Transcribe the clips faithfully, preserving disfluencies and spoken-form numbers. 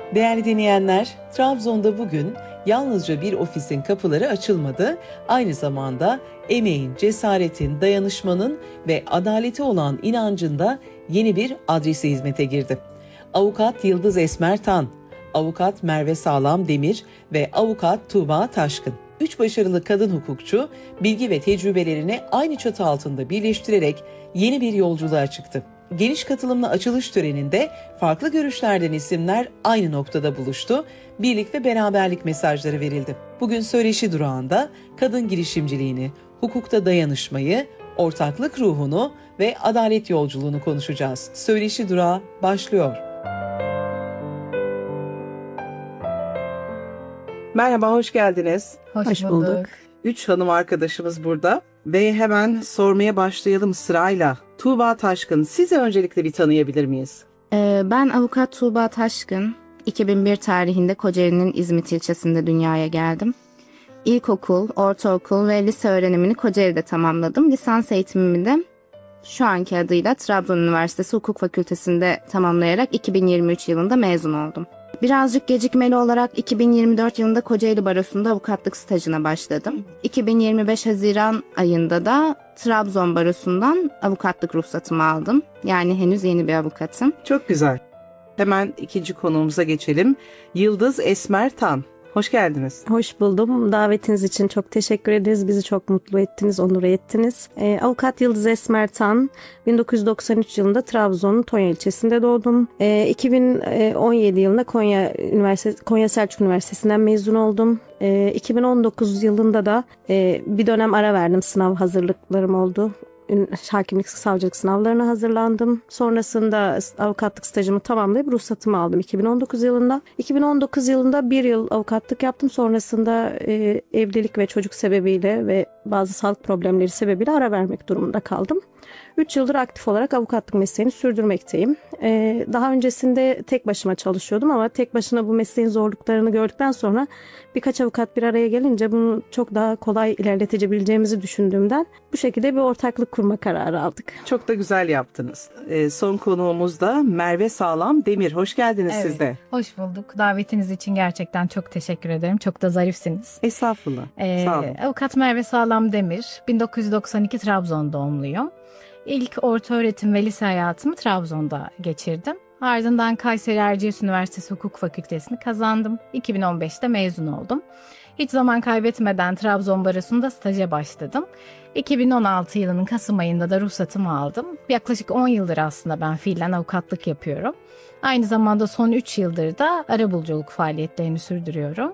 Değerli dinleyenler, Trabzon'da bugün yalnızca bir ofisin kapıları açılmadı, aynı zamanda emeğin, cesaretin, dayanışmanın ve adalete olan inancında yeni bir adresi hizmete girdi. Avukat Yıldız Esmer Tan, Avukat Merve Sağlam Demir ve Avukat Tuğba Taşkın. Üç başarılı kadın hukukçu bilgi ve tecrübelerini aynı çatı altında birleştirerek yeni bir yolculuğa çıktı. Geniş katılımlı açılış töreninde farklı görüşlerden isimler aynı noktada buluştu, birlik ve beraberlik mesajları verildi. Bugün söyleşi durağında kadın girişimciliğini, hukukta dayanışmayı, ortaklık ruhunu ve adalet yolculuğunu konuşacağız. Söyleşi durağı başlıyor. Merhaba, hoş geldiniz. Hoş, hoş bulduk. bulduk. Üç hanım arkadaşımız burada ve hemen sormaya başlayalım sırayla. Tuğba Taşkın, sizi öncelikle bir tanıyabilir miyiz? Ee, ben avukat Tuğba Taşkın. iki bin bir tarihinde Kocaeli'nin İzmit ilçesinde dünyaya geldim. İlkokul, ortaokul ve lise öğrenimini Kocaeli'de tamamladım. Lisans eğitimimi de şu anki adıyla Trabzon Üniversitesi Hukuk Fakültesi'nde tamamlayarak iki bin yirmi üç yılında mezun oldum. Birazcık gecikmeli olarak iki bin yirmi dört yılında Kocaeli Barosu'nda avukatlık stajına başladım. iki bin yirmi beş Haziran ayında da Trabzon Barosu'ndan avukatlık ruhsatımı aldım. Yani henüz yeni bir avukatım. Çok güzel. Hemen ikinci konuğumuza geçelim. Yıldız Esmer Tan. Hoş geldiniz. Hoş buldum. Davetiniz için çok teşekkür ederiz. Bizi çok mutlu ettiniz, onur ettiniz. Ee, Avukat Yıldız Esmer Tan, bin dokuz yüz doksan üç yılında Trabzon'un Tonya ilçesinde doğdum. Ee, iki bin on yedi yılında Konya Üniversitesi, Konya Selçuk Üniversitesi'nden mezun oldum. Ee, iki bin on dokuz yılında da e, bir dönem ara verdim. Sınav hazırlıklarım oldu. Hakimlik, savcılık sınavlarına hazırlandım. Sonrasında avukatlık stajımı tamamlayıp ruhsatımı aldım iki bin on dokuz yılında. iki bin on dokuz yılında bir yıl avukatlık yaptım. Sonrasında e, evlilik ve çocuk sebebiyle ve bazı sağlık problemleri sebebiyle ara vermek durumunda kaldım. üç yıldır aktif olarak avukatlık mesleğini sürdürmekteyim. Ee, daha öncesinde tek başıma çalışıyordum ama tek başına bu mesleğin zorluklarını gördükten sonra birkaç avukat bir araya gelince bunu çok daha kolay ilerletebileceğimizi düşündüğümden bu şekilde bir ortaklık kurma kararı aldık. Çok da güzel yaptınız. Ee, son konuğumuz da Merve Sağlam Demir. Hoş geldiniz evet, siz de. Hoş bulduk. Davetiniz için gerçekten çok teşekkür ederim. Çok da zarifsiniz. Estağfurullah. Ee, Sağ olun. Avukat Merve Sağlam Demir, bin dokuz yüz doksan iki Trabzon doğumluyum. İlk orta öğretim ve lise hayatımı Trabzon'da geçirdim. Ardından Kayseri Erciyes Üniversitesi Hukuk Fakültesini kazandım. iki bin on beşte mezun oldum. Hiç zaman kaybetmeden Trabzon Barosu'nda staja başladım. iki bin on altı yılının Kasım ayında da ruhsatımı aldım. Yaklaşık on yıldır aslında ben fiilen avukatlık yapıyorum. Aynı zamanda son üç yıldır da arabuluculuk faaliyetlerini sürdürüyorum.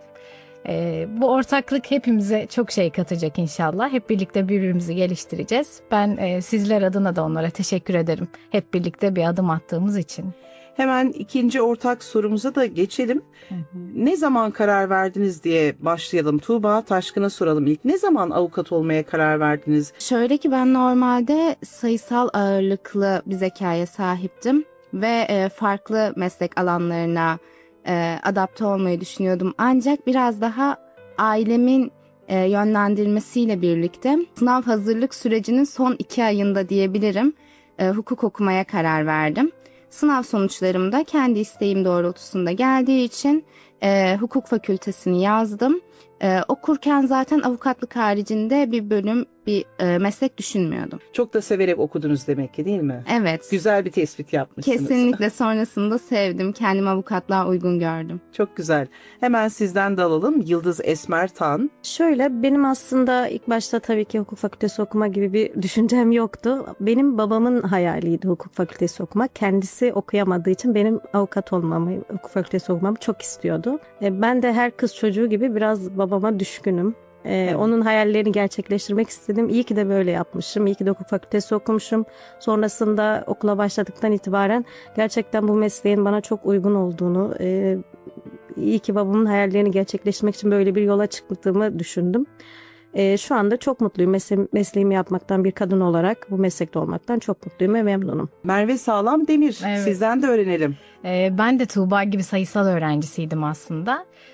Ee, bu ortaklık hepimize çok şey katacak inşallah. Hep birlikte birbirimizi geliştireceğiz. Ben e, sizler adına da onlara teşekkür ederim. Hep birlikte bir adım attığımız için. Hemen ikinci ortak sorumuza da geçelim. Hı hı. Ne zaman karar verdiniz diye başlayalım. Tuğba Taşkın'a soralım ilk. Ne zaman avukat olmaya karar verdiniz? Şöyle ki ben normalde sayısal ağırlıklı bir zekaya sahiptim ve e, farklı meslek alanlarına e, adapte olmayı düşünüyordum. Ancak biraz daha ailemin e, yönlendirmesiyle birlikte sınav hazırlık sürecinin son iki ayında diyebilirim e, hukuk okumaya karar verdim. Sınav sonuçlarım da kendi isteğim doğrultusunda geldiği için e, hukuk fakültesini yazdım. E, okurken zaten avukatlık haricinde bir bölüm, bir e, meslek düşünmüyordum. Çok da severek okudunuz demek ki, değil mi? Evet. Güzel bir tespit yapmışsınız. Kesinlikle sonrasında sevdim. Kendimi avukatlığa uygun gördüm. Çok güzel. Hemen sizden de alalım. Yıldız Esmer Tan. Şöyle, benim aslında ilk başta tabii ki hukuk fakültesi okuma gibi bir düşüncem yoktu. Benim babamın hayaliydi hukuk fakültesi okumak. Kendisi okuyamadığı için benim avukat olmamı, hukuk fakültesi okumamı çok istiyordu. Ben de her kız çocuğu gibi biraz babama düşkünüm. Ee, evet. Onun hayallerini gerçekleştirmek istedim. İyi ki de böyle yapmışım. İyi ki de hukuk fakültesi okumuşum. Sonrasında okula başladıktan itibaren gerçekten bu mesleğin bana çok uygun olduğunu, e, iyi ki babamın hayallerini gerçekleştirmek için böyle bir yola çıktığımı düşündüm. E, şu anda çok mutluyum. Mesle- mesleğimi yapmaktan, bir kadın olarak bu meslekte olmaktan çok mutluyum ve memnunum. Merve Sağlam Demir, evet. Sizden de öğrenelim. Ee, ben de Tuğba gibi sayısal öğrencisiydim aslında.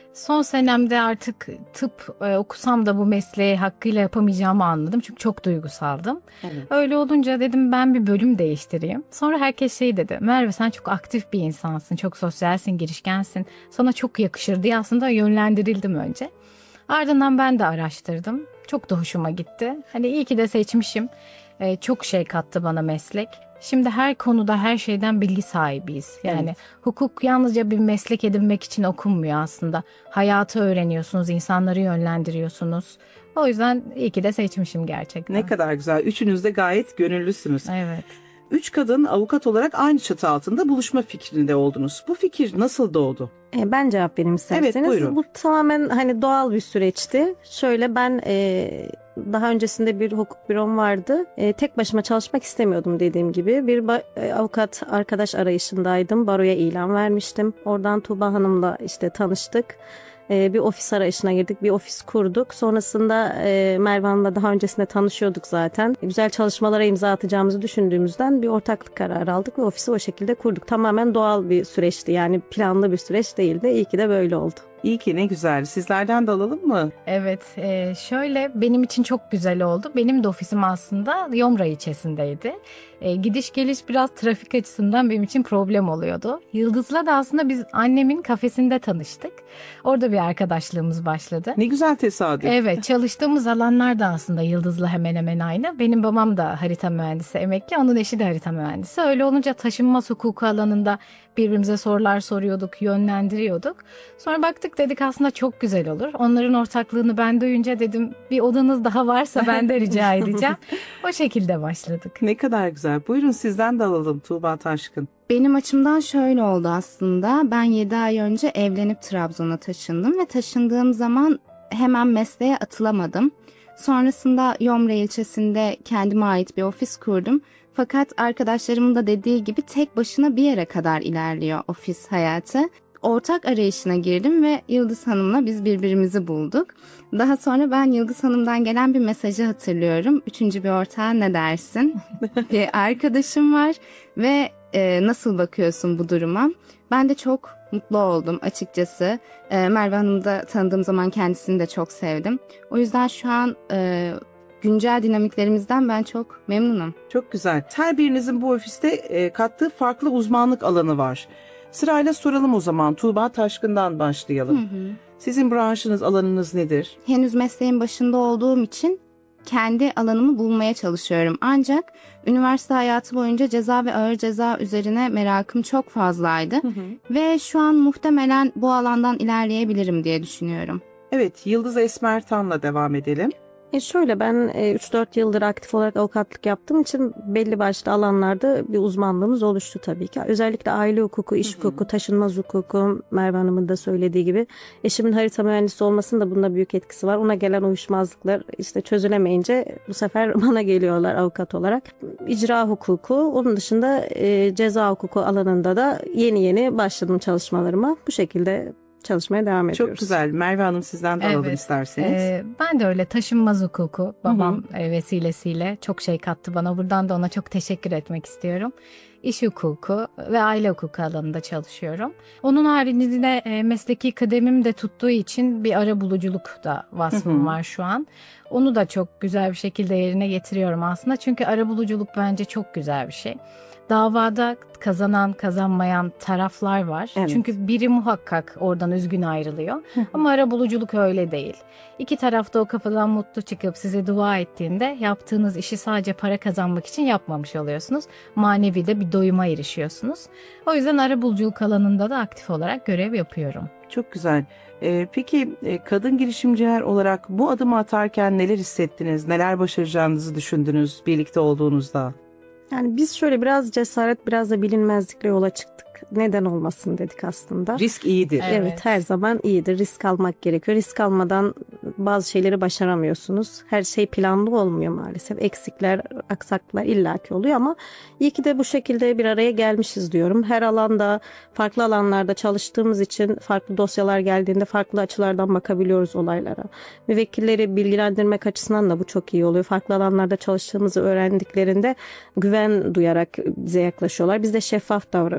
Son senemde artık tıp e, okusam da bu mesleği hakkıyla yapamayacağımı anladım. Çünkü çok duygusaldım. Evet. Öyle olunca dedim ben bir bölüm değiştireyim. Sonra herkes şey dedi. Merve sen çok aktif bir insansın. Çok sosyalsin, girişkensin. Sana çok yakışır diye aslında yönlendirildim önce. Ardından ben de araştırdım. Çok da hoşuma gitti. Hani iyi ki de seçmişim. Ee, çok şey kattı bana meslek. Şimdi her konuda her şeyden bilgi sahibiyiz. Yani Evet. hukuk yalnızca bir meslek edinmek için okunmuyor aslında. Hayatı öğreniyorsunuz, insanları yönlendiriyorsunuz. O yüzden iyi ki de seçmişim gerçekten. Ne kadar güzel. Üçünüz de gayet gönüllüsünüz. Evet. Üç kadın avukat olarak aynı çatı altında buluşma fikrinde oldunuz. Bu fikir nasıl doğdu? E, ben cevap vereyim isterseniz. Evet, buyurun. Bu tamamen hani doğal bir süreçti. Şöyle ben e, daha öncesinde bir hukuk bürom vardı. E, tek başıma çalışmak istemiyordum dediğim gibi. Bir ba- e, avukat arkadaş arayışındaydım. Baroya ilan vermiştim. Oradan Tuğba Hanım'la işte tanıştık. E, bir ofis arayışına girdik. Bir ofis kurduk. Sonrasında e, Merve Hanım'la daha öncesinde tanışıyorduk zaten. Güzel çalışmalara imza atacağımızı düşündüğümüzden bir ortaklık kararı aldık ve ofisi o şekilde kurduk. Tamamen doğal bir süreçti. Yani planlı bir süreç değildi. İyi ki de böyle oldu. İyi ki, ne güzel. Sizlerden de alalım mı? Evet, e, şöyle benim için çok güzel oldu. Benim de ofisim aslında Yomra ilçesindeydi. E, gidiş geliş biraz trafik açısından benim için problem oluyordu. Yıldız'la da aslında biz annemin kafesinde tanıştık. Orada bir arkadaşlığımız başladı. Ne güzel tesadüf. Evet, çalıştığımız alanlar da aslında Yıldız'la hemen hemen aynı. Benim babam da harita mühendisi emekli, onun eşi de harita mühendisi. Öyle olunca taşınmaz hukuku alanında birbirimize sorular soruyorduk, yönlendiriyorduk. Sonra baktık dedik aslında çok güzel olur. Onların ortaklığını ben duyunca dedim bir odanız daha varsa ben de rica edeceğim. O şekilde başladık. Ne kadar güzel. Buyurun sizden de alalım Tuğba Taşkın. Benim açımdan şöyle oldu aslında. Ben yedi ay önce evlenip Trabzon'a taşındım ve taşındığım zaman hemen mesleğe atılamadım. Sonrasında Yomra ilçesinde kendime ait bir ofis kurdum. Fakat arkadaşlarımın da dediği gibi tek başına bir yere kadar ilerliyor ofis hayatı. Ortak arayışına girdim ve Yıldız Hanım'la biz birbirimizi bulduk. Daha sonra ben Yıldız Hanım'dan gelen bir mesajı hatırlıyorum. Üçüncü bir ortağa ne dersin? Bir arkadaşım var ve e, nasıl bakıyorsun bu duruma? Ben de çok mutlu oldum açıkçası. E, Merve Hanım'ı da tanıdığım zaman kendisini de çok sevdim. O yüzden şu an e, güncel dinamiklerimizden ben çok memnunum. Çok güzel. Her birinizin bu ofiste e, kattığı farklı uzmanlık alanı var. Sırayla soralım o zaman. Tuğba Taşkın'dan başlayalım. Hı hı. Sizin branşınız, alanınız nedir? Henüz mesleğin başında olduğum için kendi alanımı bulmaya çalışıyorum. Ancak üniversite hayatı boyunca ceza ve ağır ceza üzerine merakım çok fazlaydı. Hı hı. Ve şu an muhtemelen bu alandan ilerleyebilirim diye düşünüyorum. Evet, Yıldız Esmer Tan'la devam edelim. E şöyle ben e, üç dört yıldır aktif olarak avukatlık yaptığım için belli başlı alanlarda bir uzmanlığımız oluştu tabii ki. Özellikle aile hukuku, iş Hı hı. hukuku, taşınmaz hukuku, Merve Hanım'ın da söylediği gibi. Eşimin harita mühendisi olmasının da bunda büyük etkisi var. Ona gelen uyuşmazlıklar işte çözülemeyince bu sefer bana geliyorlar avukat olarak. İcra hukuku, onun dışında e, ceza hukuku alanında da yeni yeni başladım çalışmalarıma. Bu şekilde çalışmaya devam ediyoruz. Çok güzel. Merve Hanım sizden de alalım Evet. isterseniz. Ee, ben de öyle taşınmaz hukuku babam e, vesilesiyle çok şey kattı bana. Buradan da ona çok teşekkür etmek istiyorum. İş hukuku ve aile hukuku alanında çalışıyorum. Onun haricinde e, mesleki kıdemim de tuttuğu için bir arabuluculuk da vasfım Hı hı. var şu an. Onu da çok güzel bir şekilde yerine getiriyorum aslında. Çünkü arabuluculuk bence çok güzel bir şey. Davada kazanan kazanmayan taraflar var. Evet. Çünkü biri muhakkak oradan üzgün ayrılıyor. Ama arabuluculuk öyle değil. İki taraf da o kapıdan mutlu çıkıp size dua ettiğinde yaptığınız işi sadece para kazanmak için yapmamış oluyorsunuz. Manevi de bir doyuma erişiyorsunuz. O yüzden arabuluculuk alanında da aktif olarak görev yapıyorum. Çok güzel. Ee, peki e, kadın girişimciler olarak bu adımı atarken neler hissettiniz? Neler başaracağınızı düşündünüz birlikte olduğunuzda? Yani biz şöyle biraz cesaret, biraz da bilinmezlikle yola çıktık. Neden olmasın dedik aslında. Risk iyidir. Evet. Evet, her zaman iyidir. Risk almak gerekiyor. Risk almadan bazı şeyleri başaramıyorsunuz. Her şey planlı olmuyor maalesef. Eksikler, aksaklıklar illaki oluyor ama iyi ki de bu şekilde bir araya gelmişiz diyorum. Her alanda, farklı alanlarda çalıştığımız için farklı dosyalar geldiğinde farklı açılardan bakabiliyoruz olaylara. Müvekkilleri bilgilendirmek açısından da bu çok iyi oluyor. Farklı alanlarda çalıştığımızı öğrendiklerinde güven duyarak bize yaklaşıyorlar. Biz de şeffaf davranıyoruz her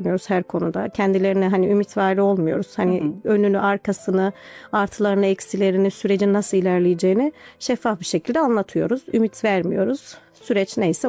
konuda. Kendilerine hani ümitvari olmuyoruz. Hani Hı hı. önünü, arkasını, artılarını, eksilerini, sürecin nasıl ilerleyeceğini şeffaf bir şekilde anlatıyoruz. Ümit vermiyoruz. Süreç neyse